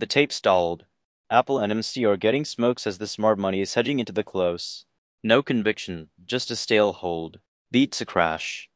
The tape stalled. Apple and MC are getting smokes as the smart money is hedging into the close. No conviction, just a stale hold. Beats a crash.